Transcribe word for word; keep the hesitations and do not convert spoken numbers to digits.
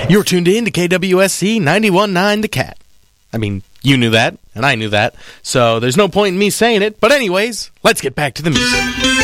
You're tuned in to K W S C ninety-one point nine The Cat. I mean, you knew that, and I knew that, so there's no point in me saying it. But anyways, let's get back to the music.